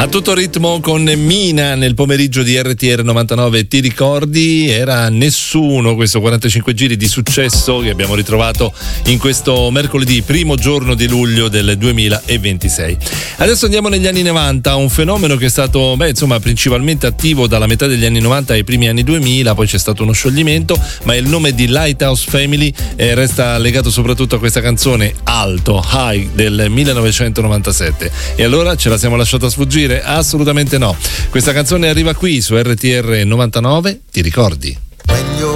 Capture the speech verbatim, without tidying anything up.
A tutto ritmo con Mina nel pomeriggio di R T R novantanove. Ti ricordi? Era Nessuno, questo quarantacinque giri di successo che abbiamo ritrovato in questo mercoledì, primo giorno di luglio del duemilaventisei. Adesso andiamo negli anni novanta, un fenomeno che è stato, beh, insomma, principalmente attivo dalla metà degli anni novanta ai primi anni duemila, poi c'è stato uno scioglimento, ma il nome di Lighthouse Family eh, resta legato soprattutto a questa canzone Alto, High del millenovecentonovantasette. E allora ce la siamo lasciata sfuggire? Assolutamente no. Questa canzone arriva qui su R T R novantanove. Ti ricordi?